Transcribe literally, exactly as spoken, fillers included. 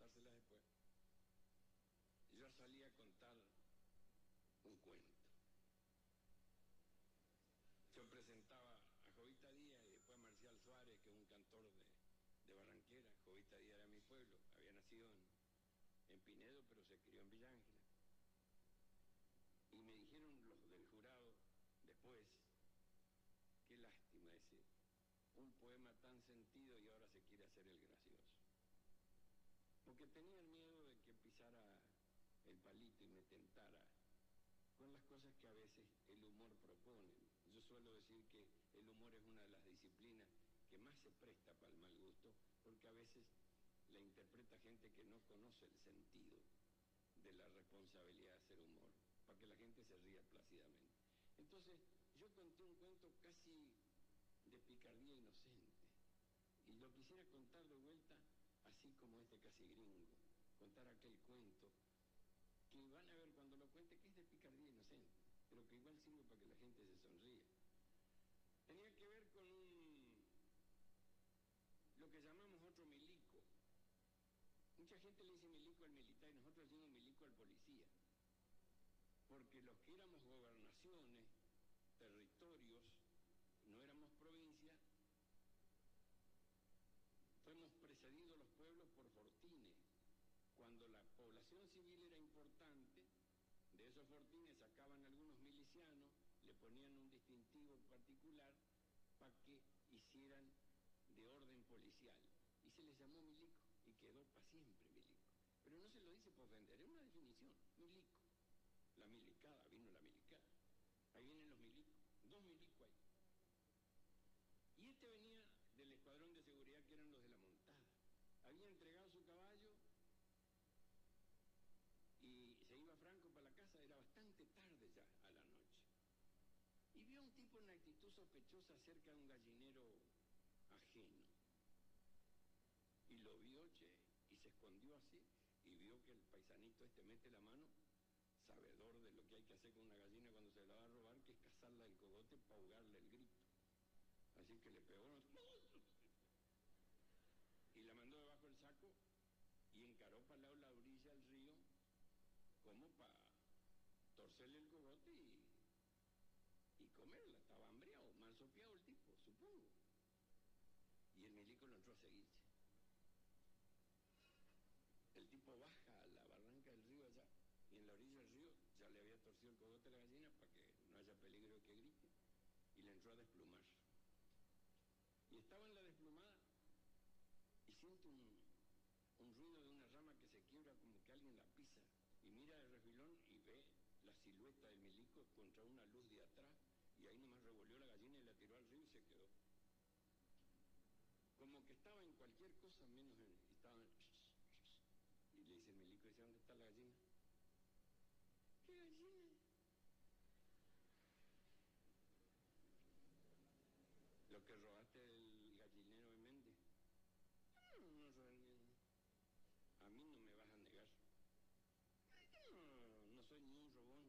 contárselas después. Yo salí a contar un cuento. Yo presentaba a Jovita Díaz y después a Marcial Suárez, que es un cantor de, de Barranquera. Jovita Díaz era mi pueblo, había nacido en, en Pinedo, pero se crió en Villa Ángela. Y me dijeron los del jurado después, qué lástima ese, un poema tan sentido y ahora se quiere hacer el gracioso. Porque tenían miedo de que pisara el palito y me tentara con las cosas que a veces el humor propone. Yo suelo decir que el humor es una de las disciplinas que más se presta para el mal gusto, porque a veces la interpreta gente que no conoce el sentido de la responsabilidad de hacer humor, para que la gente se ría plácidamente. Entonces, yo conté un cuento casi de picardía inocente, y lo quisiera contar de vuelta así como este casi gringo, contar aquel cuento que van a ver cuando lo cuente que es de picardía inocente, pero que igual sirve para que la gente se sonríe. Tenía que ver con un, lo que llamamos otro milico. Mucha gente le dice milico al militar y nosotros decimos milico al policía, porque los que éramos gobernaciones, territorios, no éramos provincia, fuimos precedidos los pueblos por fortines. Cuando la población civil era importante, de esos fortines sacaban algunos milicianos, le ponían un distintivo particular para que hicieran de orden policial. Y se les llamó milico y quedó para siempre milico. Pero no se lo dice por vender, es una definición, milico. La milicada, vino la milicada. Ahí vienen los milicos, dos milicos ahí. Y este venía del escuadrón de seguridad que eran los de la montada. Había entregado su caballo y se iba Franco para la casa, era bastante tarde ya a la noche. Y vio a un tipo en actitud sospechosa cerca de un gallinero ajeno. Y lo vio, che, y se escondió así, y vio que el paisanito este mete la mano, sabedor de lo que hay que hacer con una gallina cuando se la va a robar, que es cazarla del cogote para ahogarle el grito. Así que le pegó y la mandó debajo del saco y encaró para el lado de la orilla del río como para torcerle el cogote y, y comerla. Estaba hambriado, mal sopeado el tipo, supongo. Y el milico lo entró a seguir. El tipo baja a la barranca del río allá y en la orilla del río ya le había torcido el cogote a la gallina para que no haya peligro de que grite y le entró a desplumar. Y estaba en la desplumada y siente un, un ruido de una rama que se quiebra como que alguien la pisa y mira de refilón y ve la silueta del milico contra una luz de atrás y ahí nomás revolvió la gallina y la tiró al río y se quedó. Como que estaba en cualquier cosa menos en... Estaba en, y le dice el milico, dice, ¿dónde está la gallina? ¿Qué gallina? Lo que robaste del gallinero de Méndez. No, no, no, a mí no me vas a negar. No, no soy ni un robón